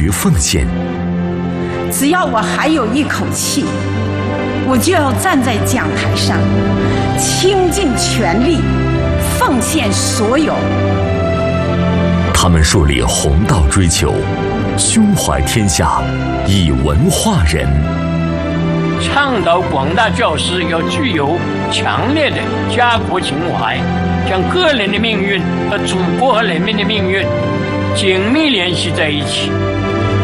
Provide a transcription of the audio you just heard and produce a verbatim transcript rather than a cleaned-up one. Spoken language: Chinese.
于奉献。 只要我还有一口气，我就要站在讲台上，倾尽全力，奉献所有。 他们树立弘道追求，胸怀天下，以文化人。 倡导广大教师要具有强烈的家国情怀，将个人的命运和祖国和人民的命运紧密联系在一起。